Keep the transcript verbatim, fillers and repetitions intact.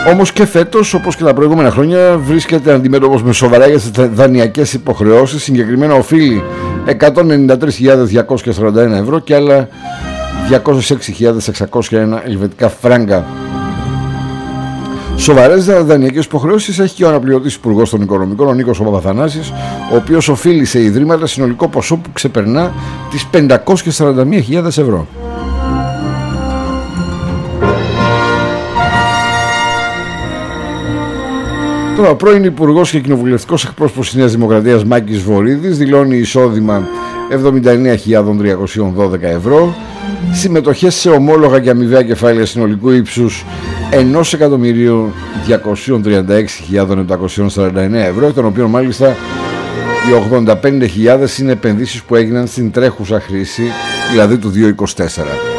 Όμως και φέτος, όπως και τα προηγούμενα χρόνια, βρίσκεται αντιμέτωπος με σοβαρές δανειακές υποχρεώσεις. Συγκεκριμένα οφείλει εκατόν ενενήντα τρεις χιλιάδες διακόσια σαράντα ένα ευρώ και άλλα διακόσιες έξι χιλιάδες εξακόσια ένα ελβετικά φράγκα. Σοβαρές δανειακές υποχρεώσεις έχει και ο αναπληρωτής υπουργός των Οικονομικών, ο Νίκος Παπαθανάσης, ο οποίος οφείλει σε ιδρύματα συνολικό ποσό που ξεπερνά τις πεντακόσιες σαράντα μία χιλιάδες ευρώ. Τώρα, ο πρώην Υπουργός και Κοινοβουλευτικός Εκπρόσωπος της Νέας Δημοκρατίας Μάκης Βορίδης δηλώνει εισόδημα εβδομήντα εννέα χιλιάδες τριακόσια δώδεκα ευρώ, συμμετοχές σε ομόλογα και αμοιβαία κεφάλαια συνολικού ύψους ένα εκατομμύριο διακόσιες τριάντα έξι χιλιάδες επτακόσια σαράντα εννέα ευρώ, εκ των οποίων μάλιστα οι ογδόντα πέντε χιλιάδες είναι επενδύσεις που έγιναν στην τρέχουσα χρήση, δηλαδή του δύο χιλιάδες είκοσι τέσσερα.